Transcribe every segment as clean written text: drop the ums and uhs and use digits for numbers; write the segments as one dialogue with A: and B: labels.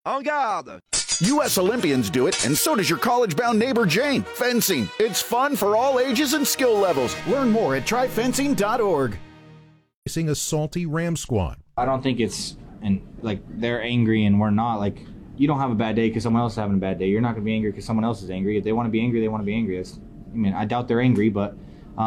A: En garde!
B: U.S. Olympians do it, and so does your college-bound neighbor Jane. Fencing. It's fun for all ages and skill levels. Learn more at tryfencing.org.
C: Facing a salty Ram squad.
D: I don't think it's they're angry and we're not. Like, you don't have a bad day because someone else is having a bad day. You're not going to be angry because someone else is angry. If they want to be angry, they want to be angry. I doubt they're angry, but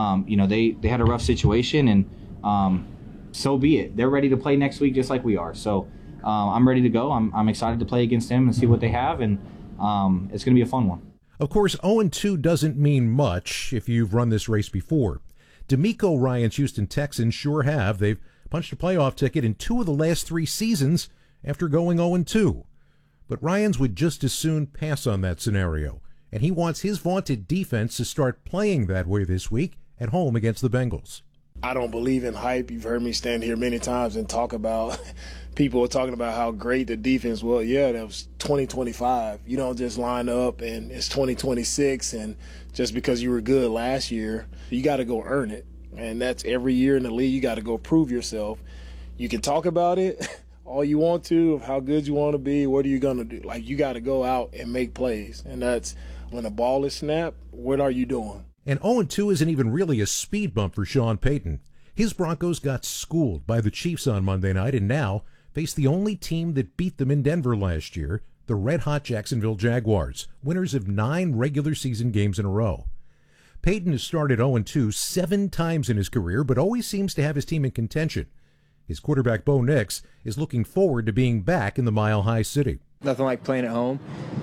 D: they had a rough situation, and so be it. They're ready to play next week just like we are. So I'm ready to go. I'm excited to play against them and see what they have, and it's going to be a fun one.
C: Of course, 0-2 doesn't mean much if you've run this race before. D'Amico Ryan's Houston Texans sure have. They've punched a playoff ticket in 2 of the last 3 seasons after going 0-2. But Ryans would just as soon pass on that scenario, and he wants his vaunted defense to start playing that way this week at home against the Bengals.
E: I don't believe in hype. You've heard me stand here many times and talk about people talking about how great the defense was. Yeah, that was 2025. You don't just line up and it's 2026, and just because you were good last year, you got to go earn it. And that's every year in the league. You got to go prove yourself. You can talk about it all you want to, of how good you want to be. What are you going to do? Like, you got to go out and make plays. And that's when the ball is snapped, what are you doing?
C: And 0-2 isn't even really a speed bump for Sean Payton. His Broncos got schooled by the Chiefs on Monday night and now face the only team that beat them in Denver last year, the red-hot Jacksonville Jaguars, winners of 9 regular season games in a row. Payton has started 0-2 7 times in his career, but always seems to have his team in contention. His quarterback, Bo Nix, is looking forward to being back in the Mile High City.
F: Nothing like playing at home.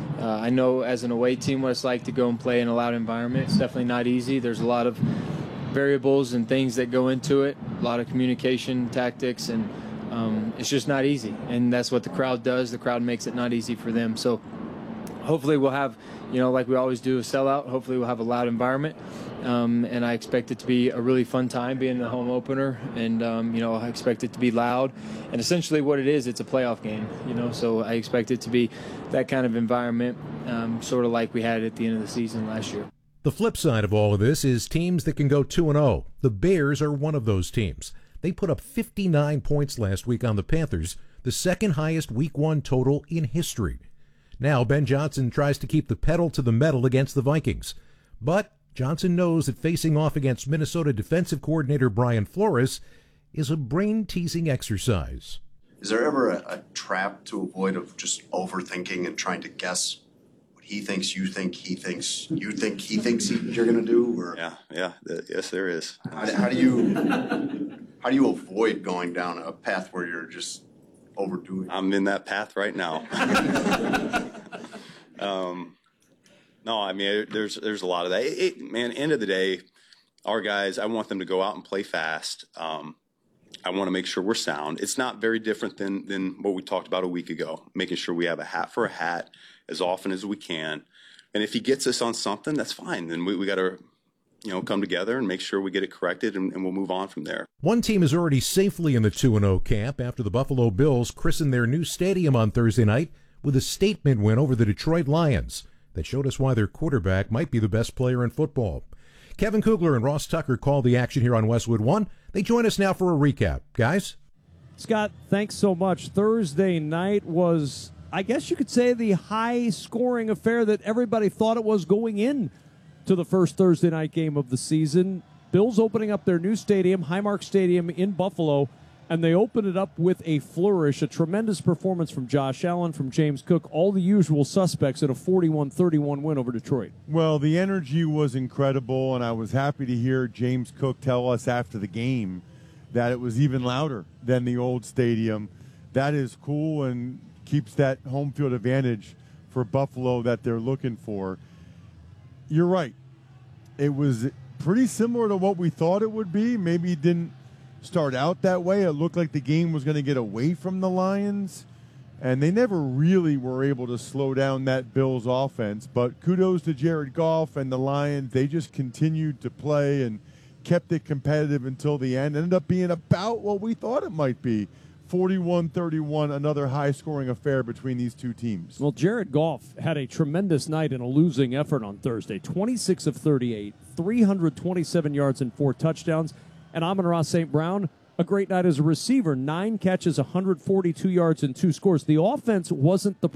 F: I know as an away team what it's like to go and play in a loud environment. It's definitely not easy. There's a lot of variables and things that go into it, a lot of communication tactics, and it's just not easy. And that's what the crowd does. The crowd makes it not easy for them. So hopefully we'll have, like we always do, a sellout. Hopefully we'll have a loud environment. And I expect it to be a really fun time being the home opener. And, I expect it to be loud. And essentially what it is, it's a playoff game, so I expect it to be that kind of environment, sort of like we had at the end of the season last year.
C: The flip side of all of this is teams that can go 2-0. The Bears are one of those teams. They put up 59 points last week on the Panthers, the second highest Week 1 total in history. Now Ben Johnson tries to keep the pedal to the metal against the Vikings. But Johnson knows that facing off against Minnesota defensive coordinator Brian Flores is a brain-teasing exercise.
G: Is there ever a trap to avoid of just overthinking and trying to guess what he thinks, you think, he thinks, you think, he thinks you're going to do? Or
H: Yes, there is.
G: How do you avoid going down a path where you're just overdoing it?
H: I'm in that path right now. No, I mean, there's a lot of that. End of the day, our guys, I want them to go out and play fast. I want to make sure we're sound. It's not very different than what we talked about a week ago, making sure we have a hat for a hat as often as we can. And if he gets us on something, that's fine. Then we got to, come together and make sure we get it corrected, and we'll move on from there.
C: One team is already safely in the 2-0 camp after the Buffalo Bills christened their new stadium on Thursday night with a statement win over the Detroit Lions that showed us why their quarterback might be the best player in football. Kevin Kugler and Ross Tucker called the action here on Westwood One. They join us now for a recap. Guys?
I: Scott, thanks so much. Thursday night was, I guess you could say, the high-scoring affair that everybody thought it was going in to the first Thursday night game of the season. Bills opening up their new stadium, Highmark Stadium in Buffalo, and they opened it up with a flourish, a tremendous performance from Josh Allen, from James Cook, all the usual suspects in a 41-31 win over Detroit.
J: Well, the energy was incredible, and I was happy to hear James Cook tell us after the game that it was even louder than the old stadium. That is cool and keeps that home field advantage for Buffalo that they're looking for. You're right. It was pretty similar to what we thought it would be. Maybe it didn't start out that way. It looked like the game was going to get away from the Lions, and they never really were able to slow down that Bills offense. But kudos to Jared Goff and the Lions. They just continued to play and kept it competitive until the end. Ended up being about what we thought it might be. 41-31, another high-scoring affair between these two teams.
I: Well, Jared Goff had a tremendous night in a losing effort on Thursday. 26 of 38, 327 yards and 4 touchdowns. And Amon-Ra St. Brown, a great night as a receiver. 9 catches, 142 yards, and 2 scores. The offense wasn't the